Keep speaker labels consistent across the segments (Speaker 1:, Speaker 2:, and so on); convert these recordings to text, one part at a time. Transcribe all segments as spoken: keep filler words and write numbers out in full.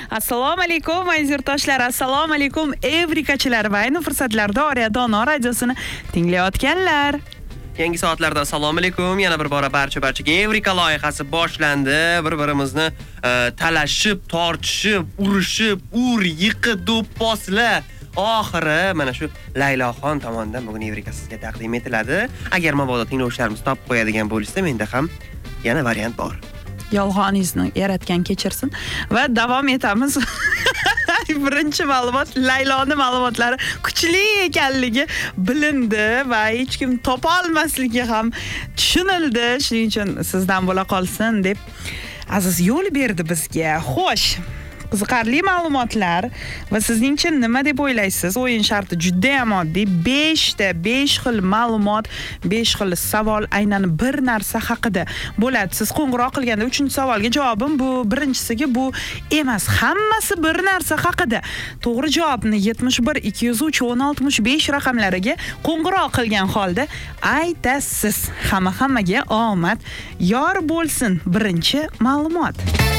Speaker 1: Assalomu alaykum aziz yurtdoshlar, assalomu alaykum evrikachilar va ayni fursatlarda Oriya Dono radiosini tinglayotganlar.
Speaker 2: Yangi soatlarda assalomu alaykum. Yana bir bora barcha-barchaga Evrika loyihasi boshlandi. Bir-birimizni uh, talashib, tortishib, urishib, ur, yiqi, do'pposla. Oxiri mana shu Layloxon tomonidan bugun Evrika sizga taqdim etiladi. Agar mabodo tinglovchilarimiz topib qo'yadigan bo'lsa, menda ham yana variant bor.
Speaker 1: Yolg'oningizni yaratgan kechirsin va davom etamiz. Birinchi ma'lumot Layloni ma'lumotlari kuchli ekanligi bilindi va hech kim topa olmasligi ham tushunildi. Shuning uchun sizdan bo'la qolsin deb aziz yo'l berdi bizga. Xo'sh, qiziqarli ma'lumotlar va sizningcha nima deb o'ylaysiz? O'yin sharti juda ham oddiy. besh ta besh xil ma'lumot, besh xil savol aynan bir narsa haqida bo'ladi. Siz qo'ng'iroq qilganda uchinchi savolga javobim bu, birinchisiga bu emas. Hammasi bir narsa haqida. To'g'ri javobni yetmish bir ikki yuz uch o'n oltmish besh raqamlariga qo'ng'iroq qilgan holda aytasiz. Hamma-hammaga omad yor bo'lsin. Birinchi ma'lumot.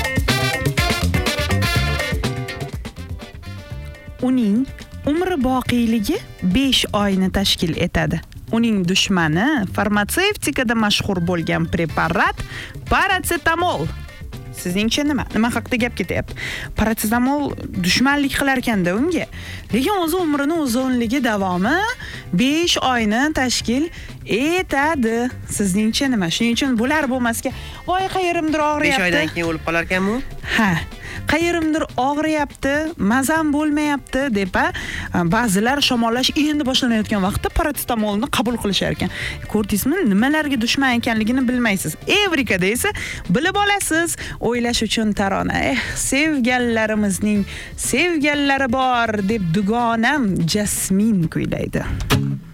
Speaker 1: Uning umri boqiyligi besh oyni tashkil etadi. Uning dushmani farmatsevtikada mashhur bo'lgan preparat parasetamol. Sizningcha nima? Nima haqida gap ketyapti? Parasetamol dushmanlik qilar ekanda unga. Lekin o'zi umrini uzunligi davomi besh oyni tashkil etadi. Sizningcha nima? Shuning uchun bular bo'lmasga, voy qayerimdir og'riyapti.
Speaker 2: besh oydan keyin o'lib qolar ekanmi?
Speaker 1: Ha. Qayerimdir og'riyapti, mazam bo'lmayapti deb ba'zilar shamollash endi boshlanayotgan vaqtda parasetamolni qabul qilishar ekan. Ko'rdingizmi, nimalarga dushman ekanligini bilmaysiz. Evrikada esa bilib olasiz. O'ylash uchun tarona. Eh, sevganlarimizning sevganlari bor deb dugonam Jasmin kuylaydi.